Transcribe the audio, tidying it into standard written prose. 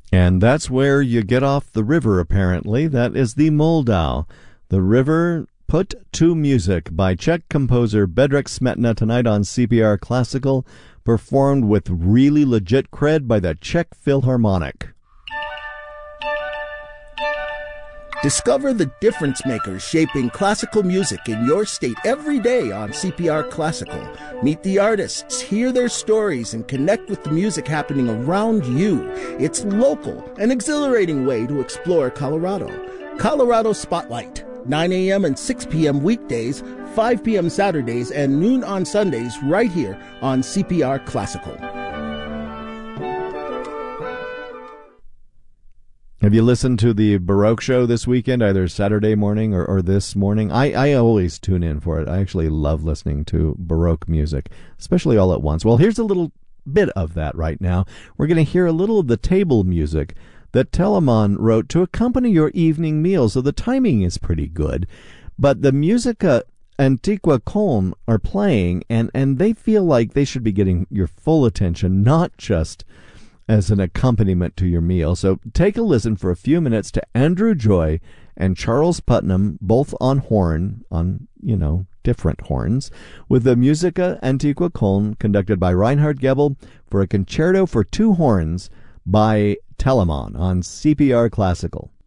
And that's where you get off the river, apparently. That is the Moldau. The river put to music by Czech composer Bedřich Smetana tonight on CPR Classical, performed with really legit cred by the Czech Philharmonic. Discover the difference makers shaping classical music in your state every day on CPR Classical. Meet the artists, hear their stories, and connect with the music happening around you. It's local, an exhilarating way to explore Colorado. Colorado Spotlight, 9 a.m. and 6 p.m. weekdays, 5 p.m. Saturdays, and noon on Sundays right here on CPR Classical. Have you listened to the Baroque show this weekend, either Saturday morning or this morning? I always tune in for it. I actually love listening to Baroque music, especially all at once. Well, here's a little bit of that right now. We're going to hear a little of the table music that Telemann wrote to accompany your evening meal, so the timing is pretty good. But the Musica Antiqua Köln are playing, and they feel like they should be getting your full attention, not just as an accompaniment to your meal. So take a listen for a few minutes to Andrew Joy and Charles Putnam, both on horn, on, different horns, with the Musica Antiqua Köln conducted by Reinhard Gebel for a concerto for two horns by Telemann on CPR Classical.